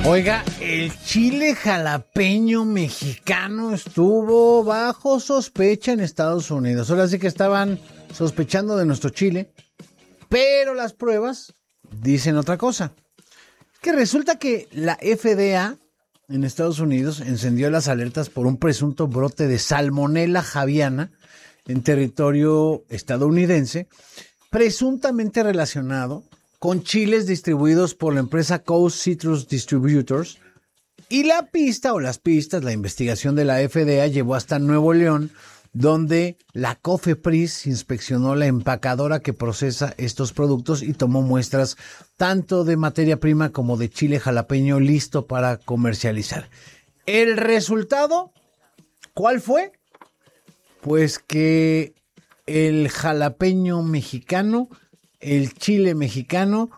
Oiga, el chile jalapeño mexicano estuvo bajo sospecha en Estados Unidos. Ahora sí que estaban sospechando de nuestro chile, pero las pruebas dicen otra cosa. Es que resulta que la FDA en Estados Unidos encendió las alertas por un presunto brote de Salmonella javiana en territorio estadounidense, presuntamente relacionado con chiles distribuidos por la empresa Coast Citrus Distributors. Y la investigación de la FDA llevó hasta Nuevo León, donde la COFEPRIS inspeccionó la empacadora que procesa estos productos y tomó muestras tanto de materia prima como de chile jalapeño listo para comercializar. ¿El resultado cuál fue? Pues que el jalapeño mexicano, el chile mexicano,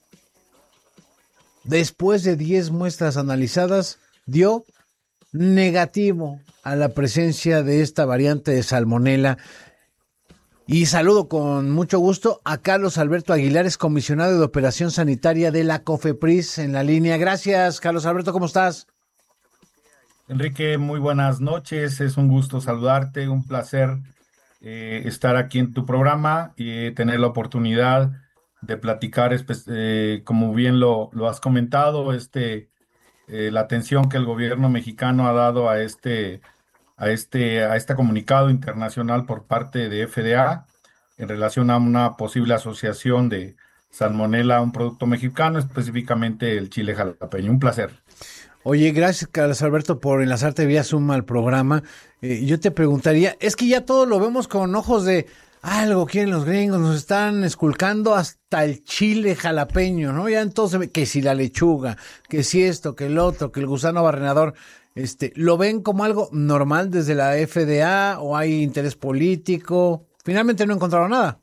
después de 10 muestras analizadas, dio negativo a la presencia de esta variante de Salmonella. Y saludo con mucho gusto a Carlos Alberto Aguilar, es comisionado de Operación Sanitaria de la COFEPRIS en la línea. Gracias, Carlos Alberto, ¿cómo estás? Enrique, muy buenas noches, es un gusto saludarte, un placer estar aquí en tu programa y tener la oportunidad de platicar, como bien lo has comentado, la atención que el gobierno mexicano ha dado a este comunicado internacional por parte de FDA en relación a una posible asociación de salmonela a un producto mexicano, específicamente el chile jalapeño. Un placer. Oye, gracias, Carlos Alberto, por enlazarte vía Zoom al programa. Yo te preguntaría, es que ya todo lo vemos con ojos de algo quieren los gringos, nos están esculcando hasta el chile jalapeño, ¿no? Ya entonces, que si la lechuga, que si esto, que el otro, que el gusano barrenador, ¿lo ven como algo normal desde la FDA o hay interés político? Finalmente no encontraron nada.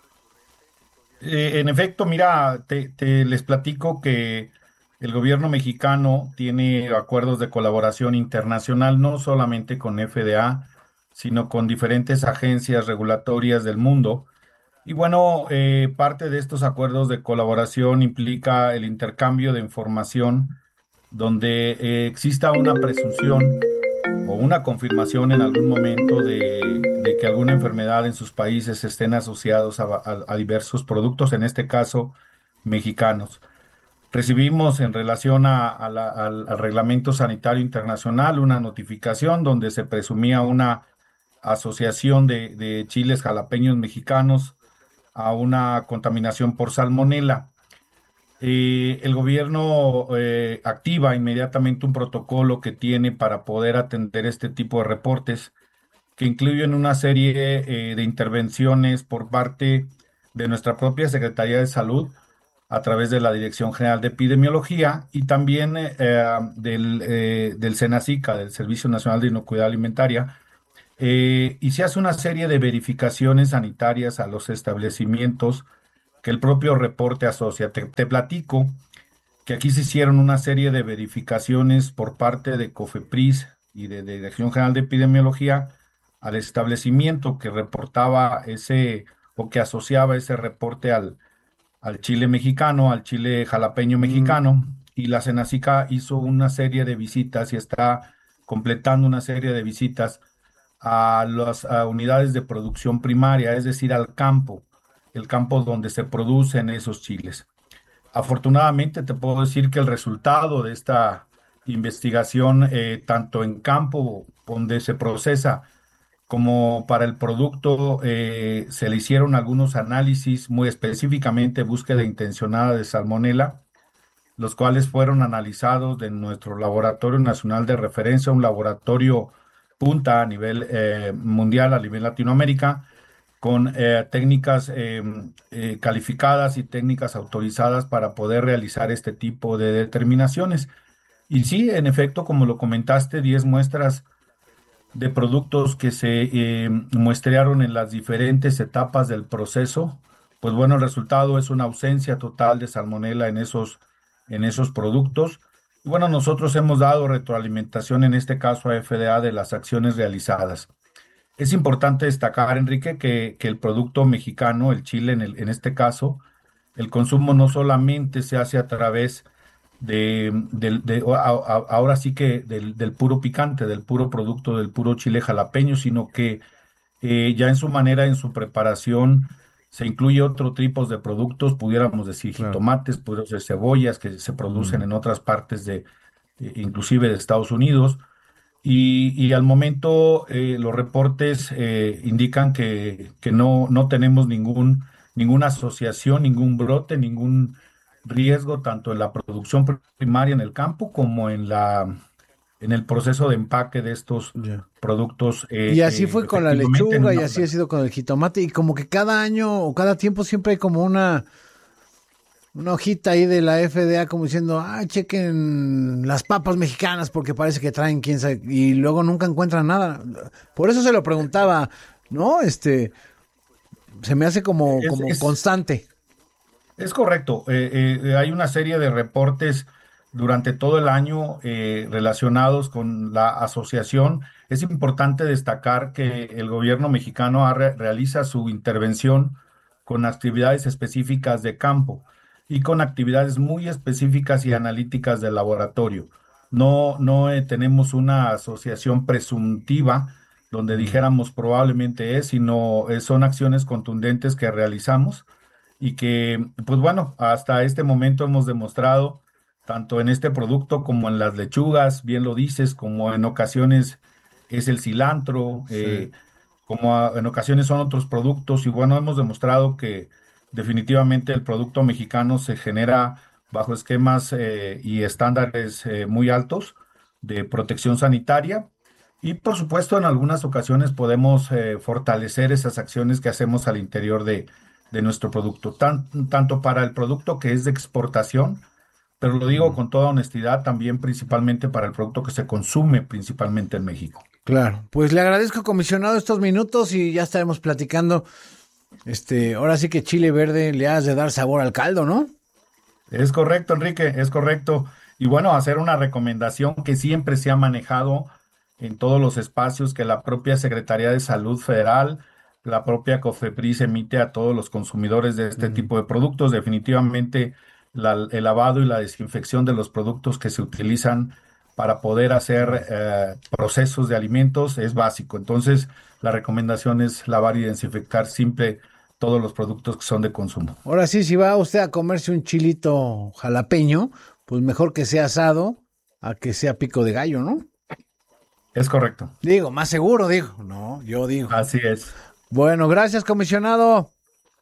En efecto, mira, les platico que el gobierno mexicano tiene acuerdos de colaboración internacional, no solamente con FDA, sino con diferentes agencias regulatorias del mundo. Y bueno, parte de estos acuerdos de colaboración implica el intercambio de información donde exista una presunción o una confirmación en algún momento de que alguna enfermedad en sus países estén asociados a diversos productos, en este caso mexicanos. Recibimos en relación al Reglamento Sanitario Internacional una notificación donde se presumía una asociación de chiles jalapeños mexicanos a una contaminación por salmonela. El gobierno activa inmediatamente un protocolo que tiene para poder atender este tipo de reportes, que incluyen una serie de intervenciones por parte de nuestra propia Secretaría de Salud a través de la Dirección General de Epidemiología y también del SENASICA, del Servicio Nacional de Inocuidad Alimentaria, y se hace una serie de verificaciones sanitarias a los establecimientos que el propio reporte asocia. Te platico que aquí se hicieron una serie de verificaciones por parte de COFEPRIS y de Dirección General de Epidemiología al establecimiento que reportaba o que asociaba ese reporte al chile mexicano, al chile jalapeño mexicano, y la Senacica hizo una serie de visitas y está completando una serie de visitas a las unidades de producción primaria, es decir, al campo, el campo donde se producen esos chiles. Afortunadamente te puedo decir que el resultado de esta investigación, tanto en campo donde se procesa como para el producto, se le hicieron algunos análisis, muy específicamente búsqueda intencionada de salmonela, los cuales fueron analizados de nuestro Laboratorio Nacional de Referencia, un laboratorio punta a nivel mundial, a nivel Latinoamérica, con técnicas calificadas y técnicas autorizadas para poder realizar este tipo de determinaciones. Y sí, en efecto, como lo comentaste, 10 muestras de productos que se muestrearon en las diferentes etapas del proceso, pues bueno, el resultado es una ausencia total de salmonela en esos productos. Y bueno, nosotros hemos dado retroalimentación, en este caso a FDA, de las acciones realizadas. Es importante destacar, Enrique, que el producto mexicano, el chile en este caso, el consumo no solamente se hace a través ahora sí que del puro picante, del puro producto, del puro chile jalapeño, sino que ya en su manera, en su preparación, se incluye otro tipo de productos, pudiéramos decir Claro. jitomates, pudiéramos decir cebollas que se producen Mm. en otras partes inclusive de Estados Unidos. Y al momento los reportes indican que no tenemos ninguna asociación, ningún brote, ningún riesgo, tanto en la producción primaria en el campo como en el proceso de empaque de estos Ya. productos, Y así fue con la efectivamente en lechuga y una así ha planta. sido con el jitomate y como que cada año o cada tiempo siempre hay como una hojita ahí de la FDA como diciendo, chequen las papas mexicanas porque parece que traen quién sabe, y luego nunca encuentran nada. Por eso se lo preguntaba, ¿no? Se me hace como, Es, como es, constante. Es correcto. Hay una serie de reportes durante todo el año relacionados con la asociación. Es importante destacar que el gobierno mexicano realiza su intervención con actividades específicas de campo y con actividades muy específicas y analíticas de laboratorio. No tenemos una asociación presuntiva donde Mm. dijéramos probablemente sino son acciones contundentes que realizamos y que, pues bueno, hasta este momento hemos demostrado, tanto en este producto como en las lechugas, bien lo dices, como en ocasiones es el cilantro, Sí. en ocasiones son otros productos, y bueno, hemos demostrado que definitivamente el producto mexicano se genera bajo esquemas y estándares muy altos de protección sanitaria. Y por supuesto, en algunas ocasiones podemos fortalecer esas acciones que hacemos al interior de nuestro producto, tanto para el producto que es de exportación, pero lo digo Mm. con toda honestidad, también principalmente para el producto que se consume principalmente en México. Claro, pues le agradezco, comisionado, estos minutos y ya estaremos platicando. Ahora sí que chile verde le has de dar sabor al caldo, ¿no? Es correcto, Enrique, es correcto. Y bueno, hacer una recomendación que siempre se ha manejado en todos los espacios que la propia Secretaría de Salud Federal, la propia COFEPRIS emite a todos los consumidores de este Mm. tipo de productos. Definitivamente el lavado y la desinfección de los productos que se utilizan para poder hacer procesos de alimentos es básico. Entonces, la recomendación es lavar y desinfectar siempre todos los productos que son de consumo. Ahora sí, si va usted a comerse un chilito jalapeño, pues mejor que sea asado a que sea pico de gallo, ¿no? Es correcto. Digo, más seguro, digo. No, yo digo. Así es. Bueno, gracias, comisionado.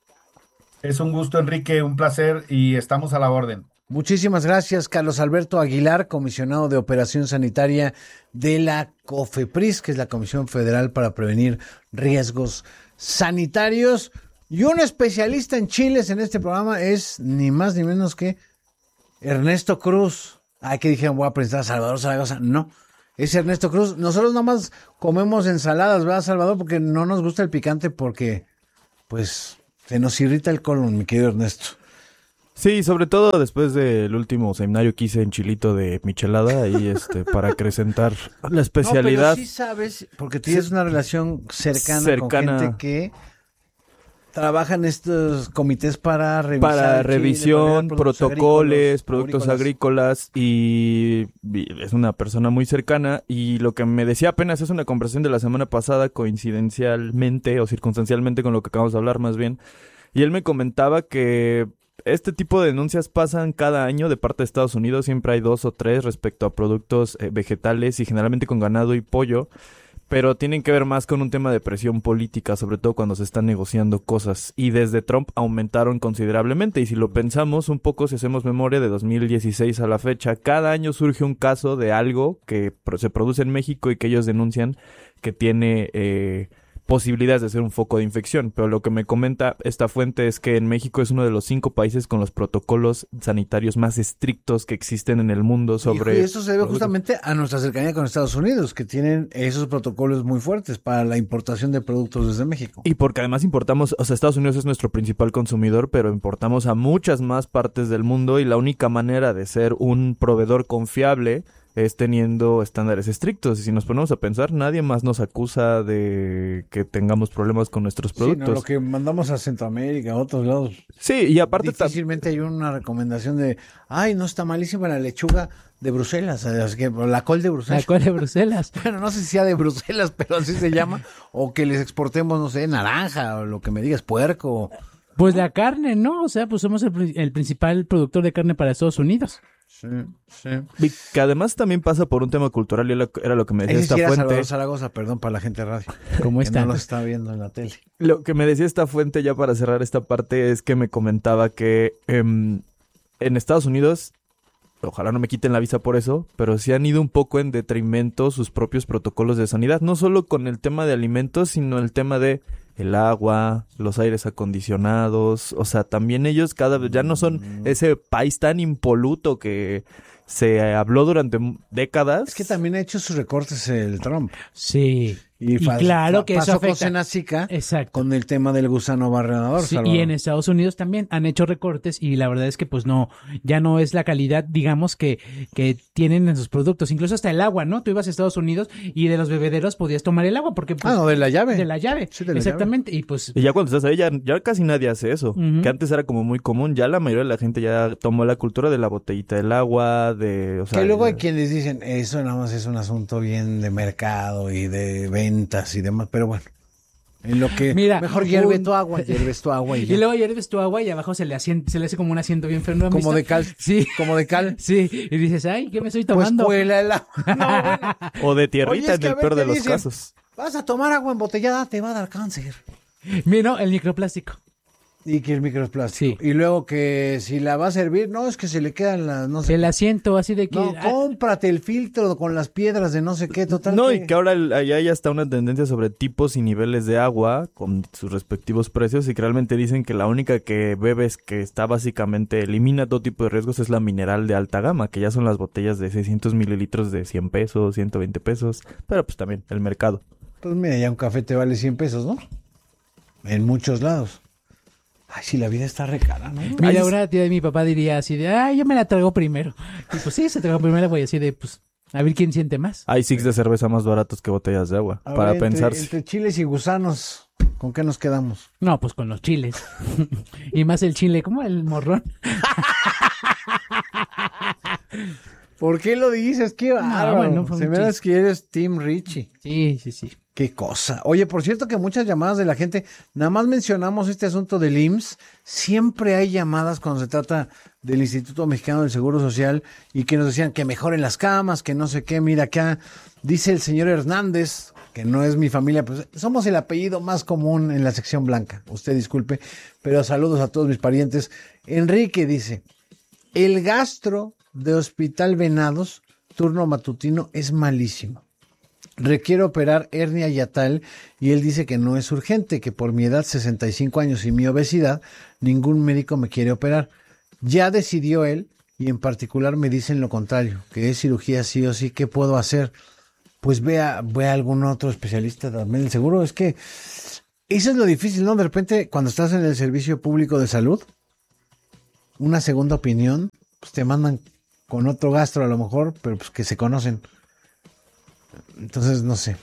Es un gusto, Enrique, un placer y estamos a la orden. Muchísimas gracias, Carlos Alberto Aguilar, comisionado de Operación Sanitaria de la COFEPRIS, que es la Comisión Federal para Prevenir Riesgos Sanitarios. Y un especialista en chiles en este programa es ni más ni menos que Ernesto Cruz. Que dijeron, voy a presentar a Salvador Zaragoza. No, es Ernesto Cruz. Nosotros nomás comemos ensaladas, ¿verdad, Salvador? Porque no nos gusta el picante porque, pues, se nos irrita el colon, mi querido Ernesto. Sí, sobre todo después del último seminario que hice en Chilito de Michelada, ahí para acrecentar la especialidad. No, pero sí sabes, porque tienes una relación cercana con gente que trabaja en estos comités para revisar para el chile, revisión, para ver protocolos, productos agrícolas y es una persona muy cercana y lo que me decía apenas es una conversación de la semana pasada coincidencialmente o circunstancialmente con lo que acabamos de hablar más bien, y él me comentaba que este tipo de denuncias pasan cada año de parte de Estados Unidos, siempre hay 2 o 3 respecto a productos vegetales y generalmente con ganado y pollo, pero tienen que ver más con un tema de presión política, sobre todo cuando se están negociando cosas. Y desde Trump aumentaron considerablemente. Y si lo pensamos un poco, si hacemos memoria de 2016 a la fecha, cada año surge un caso de algo que se produce en México y que ellos denuncian que tiene posibilidades de ser un foco de infección. Pero lo que me comenta esta fuente es que en México es uno de los 5 países con los protocolos sanitarios más estrictos que existen en el mundo sobre... Y eso se debe justamente a nuestra cercanía con Estados Unidos, que tienen esos protocolos muy fuertes para la importación de productos desde México. Y porque además importamos, o sea, Estados Unidos es nuestro principal consumidor, pero importamos a muchas más partes del mundo y la única manera de ser un proveedor confiable es teniendo estándares estrictos. Y si nos ponemos a pensar, nadie más nos acusa de que tengamos problemas con nuestros productos. Sí, no, lo que mandamos a Centroamérica, a otros lados. Sí, y aparte difícilmente hay una recomendación de, ay, no, está malísima la lechuga de Bruselas, la col de Bruselas. La col de Bruselas. Bueno, no sé si sea de Bruselas, pero así se llama. O que les exportemos, no sé, naranja, o lo que me digas, puerco. Pues la carne, ¿no? O sea, pues somos el principal productor de carne para Estados Unidos. Sí. Y que además también pasa por un tema cultural, y era lo que me decía esta fuente. Salvador Zaragoza, perdón, para la gente de radio. ¿Cómo está? Que no lo está viendo en la tele. Lo que me decía esta fuente, ya para cerrar esta parte, es que me comentaba que en Estados Unidos, ojalá no me quiten la visa por eso, pero sí han ido un poco en detrimento sus propios protocolos de sanidad, no solo con el tema de alimentos, sino el tema de el agua, los aires acondicionados, o sea, también ellos cada vez ya no son ese país tan impoluto que se habló durante décadas. Es que también ha hecho sus recortes el Trump. Sí. Y claro que eso afecta. Pasó con Senacica. Exacto. Con el tema del gusano barrenador. Sí, y en Estados Unidos también han hecho recortes y la verdad es que pues no, ya no es la calidad, digamos, que tienen en sus productos. Incluso hasta el agua, ¿no? Tú ibas a Estados Unidos y de los bebederos podías tomar el agua porque... Pues, no, de la llave. De la llave, sí, de la exactamente. Llave. Y ya cuando estás ahí, ya casi nadie hace eso. Uh-huh. Que antes era como muy común. Ya la mayoría de la gente ya tomó la cultura de la botellita del agua, o sea... Que luego hay quienes dicen, eso nada más es un asunto bien de mercado y de ventas y demás. Pero bueno, en lo que mejor hierves tu agua y ya. Y luego hierves tu agua y abajo se le hace como un asiento bien feo. ¿No? Como de cal. Sí. Como de cal. Sí. Y dices, ay, ¿qué me estoy tomando? Pues cuela el agua. No, bueno. O de tierrita. Oye, en el peor de los casos. Vas a tomar agua embotellada, te va a dar cáncer. Mira, el microplástico. Y que el microplástico. Sí. Y luego que si la va a servir, no, es que se le quedan las, no sé. El asiento así de que... No, cómprate el filtro con las piedras de no sé qué, total. No, y que ahora allá ya está una tendencia sobre tipos y niveles de agua con sus respectivos precios y que realmente dicen que la única que bebes que está básicamente elimina todo tipo de riesgos es la mineral de alta gama, que ya son las botellas de 600 mililitros de 100 pesos, 120 pesos, pero pues también el mercado. Pues mira, ya un café te vale 100 pesos, ¿no? En muchos lados. Ay, sí, la vida está re cara, ¿no? Mira, una tía de mi papá diría así de, ay, yo me la trago primero. Y pues sí, se trago primero, voy así de, pues, a ver quién siente más. Hay six de cerveza más baratos que botellas de agua, para pensar. Entre chiles y gusanos, ¿con qué nos quedamos? No, pues con los chiles. Y más el chile, ¿cómo? El morrón. ¿Por qué lo dices? Qué bárbaro. Bueno, se me da que eres Team Richie. Sí. Qué cosa. Oye, por cierto que muchas llamadas de la gente, nada más mencionamos este asunto del IMSS, siempre hay llamadas cuando se trata del Instituto Mexicano del Seguro Social y que nos decían que mejoren las camas, que no sé qué. Mira acá, dice el señor Hernández, que no es mi familia, pues somos el apellido más común en la sección blanca. Usted disculpe, pero saludos a todos mis parientes. Enrique dice, el gastro de Hospital Venados, turno matutino, es malísimo. Requiere operar hernia yatal y él dice que no es urgente, que por mi edad, 65 años y mi obesidad, ningún médico me quiere operar. Ya decidió él y en particular me dicen lo contrario, que es cirugía sí o sí. ¿Qué puedo hacer? Pues ve a algún otro especialista también. El seguro es que eso es lo difícil, ¿no? De repente cuando estás en el servicio público de salud, una segunda opinión, pues te mandan con otro gastro a lo mejor, pero pues que se conocen. Entonces, no sé.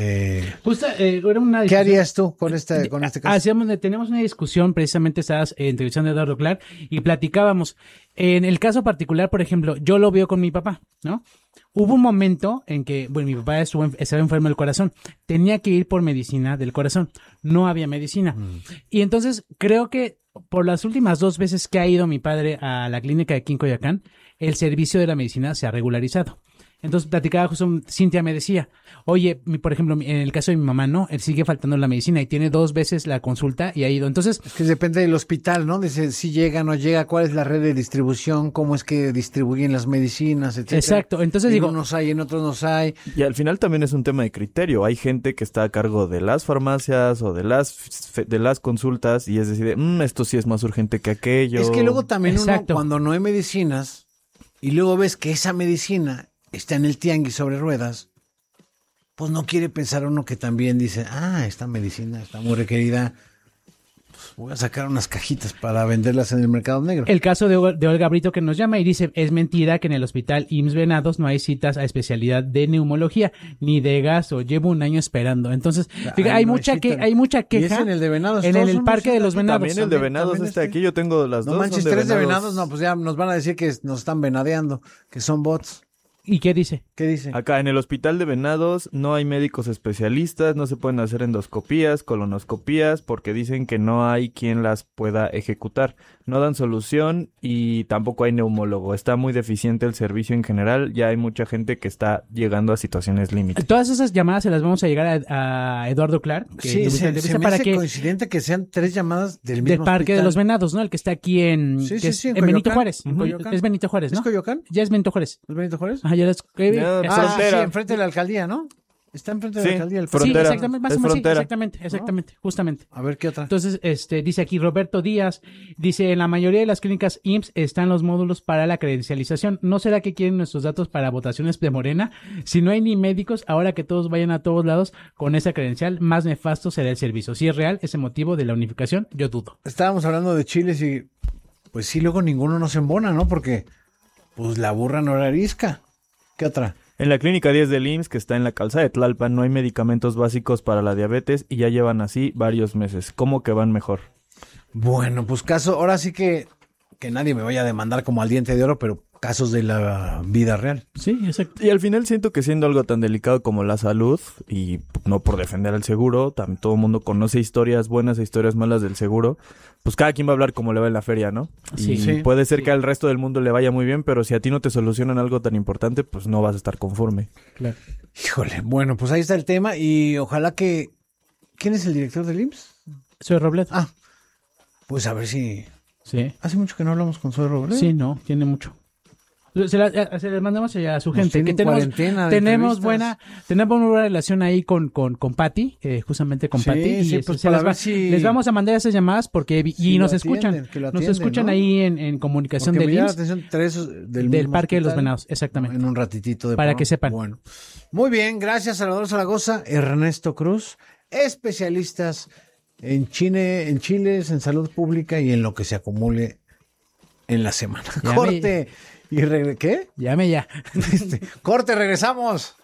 Era una ¿Qué harías tú con este caso? Tenemos una discusión, precisamente estabas entrevistando a Eduardo Clark y platicábamos. En el caso particular, por ejemplo, yo lo veo con mi papá, ¿no? Hubo un momento en que, bueno, mi papá estaba enfermo del corazón. Tenía que ir por medicina del corazón. No había medicina. Y entonces, creo que por las últimas 2 veces que ha ido mi padre a la clínica de aquí en Coyoacán, el servicio de la medicina se ha regularizado. Entonces platicaba justo, Cintia me decía, oye, por ejemplo, en el caso de mi mamá, ¿no? Él sigue faltando la medicina y tiene 2 veces la consulta y ha ido. Entonces... Es que depende del hospital, ¿no? Dice si llega, no llega, cuál es la red de distribución, cómo es que distribuyen las medicinas, etcétera. Exacto, entonces digo... En unos hay, en otros no hay. Y al final también es un tema de criterio. Hay gente que está a cargo de las farmacias o de las consultas y es decir, esto sí es más urgente que aquello. Es que luego también uno, cuando no hay medicinas y luego ves que esa medicina está en el tianguis sobre ruedas, pues no quiere pensar uno que también dice, esta medicina está muy requerida, Voy a sacar unas cajitas para venderlas en el mercado negro. El caso de Olga Brito que nos llama y dice, es mentira que en el hospital IMSS Venados no hay citas a especialidad de neumología ni de gasto. Llevo un año esperando. Entonces, fíjate, hay mucha queja. ¿Y es en el de Venados? En el parque de los Venados. También el de Venados está aquí. Yo tengo las dos. No manches, 3 de Venados. No, pues ya nos van a decir que nos están venadeando, que son bots. ¿Y qué dice? ¿Qué dice? Acá en el hospital de Venados no hay médicos especialistas, no se pueden hacer endoscopías, colonoscopías, porque dicen que no hay quien las pueda ejecutar. No dan solución y tampoco hay neumólogo. Está muy deficiente el servicio en general. Ya hay mucha gente que está llegando a situaciones límites. Todas esas llamadas se las vamos a llegar a Eduardo Clark. Que sí, se me hace coincidente que sean 3 llamadas del mismo Parque hospital. De los Venados, ¿no? El que está aquí en Benito Juárez. Es Benito Juárez, ¿no? ¿Es Coyoacán? Ya es Benito Juárez. ¿Es Benito Juárez? Ajá, ya es... sí, enfrente de la alcaldía, ¿no? Está enfrente de la alcaldía. El frontera. Sí, exactamente, más o menos, exactamente, justamente. A ver, ¿qué otra? Entonces, dice aquí Roberto Díaz, dice, en la mayoría de las clínicas IMSS están los módulos para la credencialización. ¿No será que quieren nuestros datos para votaciones de Morena? Si no hay ni médicos, ahora que todos vayan a todos lados con esa credencial, más nefasto será el servicio. Si es real ese motivo de la unificación, yo dudo. Estábamos hablando de chiles y, pues sí, luego ninguno nos embona, ¿no? Porque, pues la burra no era arisca. ¿Qué otra? En la clínica 10 del IMSS, que está en la calzada de Tlalpan, no hay medicamentos básicos para la diabetes y ya llevan así varios meses. ¿Cómo que van mejor? Bueno, pues ahora sí que nadie me vaya a demandar como al diente de oro, pero casos de la vida real. Sí, exacto. Y al final siento que siendo algo tan delicado como la salud, y no por defender al seguro, todo el mundo conoce historias buenas e historias malas del seguro, pues cada quien va a hablar como le va en la feria, ¿no? Sí, y puede ser que al resto del mundo le vaya muy bien, pero si a ti no te solucionan algo tan importante, pues no vas a estar conforme. Claro. Híjole, bueno, pues ahí está el tema y ojalá que... ¿Quién es el director del IMSS? Soy Robledo. Pues a ver si... Sí. Hace mucho que no hablamos con Soy Robledo. Sí, no, tiene mucho. Se les mandamos a su gente. Que tenemos buena relación ahí con Patty, justamente con Patty. Sí, Y pues les vamos a mandar esas llamadas porque nos escuchan. Nos escuchan, ¿no? Ahí en comunicación del IMSS. Del Parque de los Venados, exactamente. En un ratitito. Para que sepan. Bueno. Muy bien, gracias Salvador Zaragoza, Ernesto Cruz, especialistas en chiles, en salud pública y en lo que se acumule en la semana. Corte. ¿Qué? Llame ya. Corte, regresamos.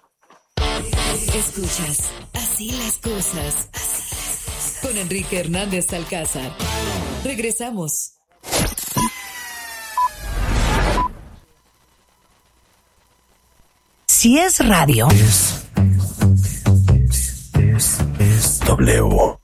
Escuchas Así las cosas con Enrique Hernández Alcázar. Regresamos. Si es radio. Es W.